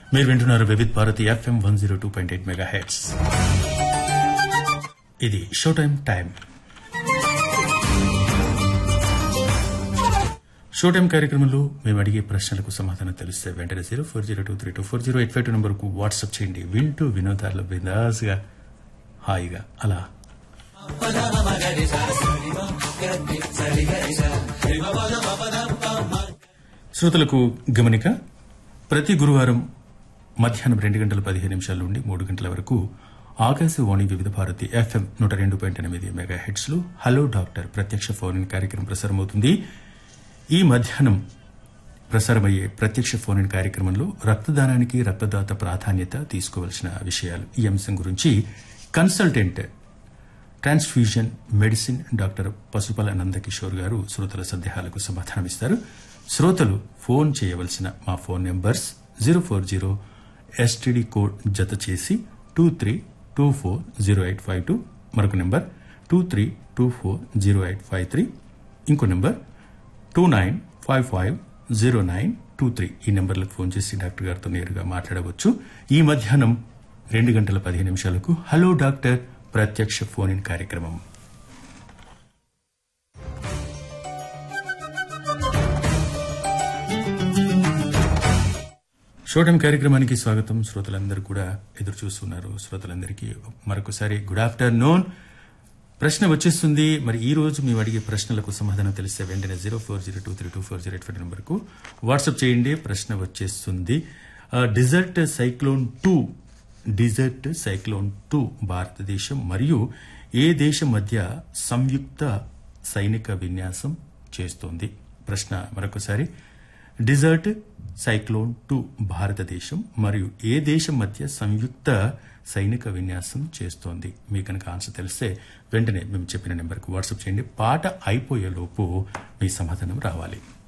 మీరు వింటున్నారు Vividh Bharati FM 102.8 megahertz. ఇది షో టైం. షో టైం కార్యక్రమంలో మేము అడిగే ప్రశ్నలకు సమాధానం తెలిస్తే వెంటనే 0402324085 నంబర్కు వాట్సాప్ చేయండి. వింటూ వినోదాల్లో బిందాస్గా హాయిగా అలా. శ్రోతలకు గమనిక, ప్రతి గురువారం మధ్యాహ్నం 2:15 నుండి 3 గంటల వరకు ఆకాశవాణి వివిధ భారతి ఎఫ్ఎం 102.8 మెగాహెర్ట్జ్ లో హలో డాక్టర్ ప్రత్యక్ష ఫోన్ ఇన్ కార్యక్రమం ప్రసారమవుతుంది. ఈ మధ్యాహ్నం ప్రసారమయ్యే ప్రత్యక్ష ఫోన్ ఇన్ కార్యక్రమంలో రక్తదానానికి రక్తదాత ప్రాధాన్యత, తీసుకోవాల్సిన విషయాలు, ఈ అంశం గురించి consultant transfusion medicine doctor Pasupala Nandakishore గారు శ్రోతల సందేహాలకు సమాధానమిస్తారు. శ్రోతలు ఫోన్ చేయవలసిన మా ఫోన్ నెంబర్స్ 040 ఎస్టీడీ కోడ్ జత చేసి 23240852, మరొక నెంబర్ 23240853, ఇంకో నెంబర్ 29550923. ఈ నెంబర్లకు ఫోన్ చేసి డాక్టర్ గారితో నేరుగా మాట్లాడవచ్చు. ఈ మధ్యాహ్నం 2:15 హలో డాక్టర్ ప్రత్యక్ష ఫోన్ ఇన్ కార్యక్రమం. షో టైం కార్యక్రమానికి స్వాగతం. శ్రోతలందరూ కూడా ఎదురు చూస్తున్నారు. శ్రోతలందరికీ మరొకసారి గుడ్ ఆఫ్టర్నూన్. ప్రశ్న వచ్చేస్తుంది. మరి ఈ రోజు మేము అడిగే ప్రశ్నలకు సమాధానం తెలిస్తే వెంటనే 0402324085 నంబర్కు వాట్సాప్ చేయండి. ప్రశ్న వచ్చేస్తుంది. డిజర్ట్ సైక్లోన్ 2 భారతదేశం మరియు ఏ దేశం మధ్య సంయుక్త సైనిక విన్యాసం చేస్తోంది? ప్రశ్న మరొకసారి. డిజర్ట్ సైక్లోన్ 2 భారతదేశం మరియు ఏ దేశం మధ్య సంయుక్త సైనిక విన్యాసం చేస్తోంది? మీకు కనుక ఆన్సర్ తెలిస్తే వెంటనే మేము చెప్పిన నెంబర్కు వాట్సాప్ చేయండి. పాట అయిపోయేలోపు మీ సమాధానం రావాలి.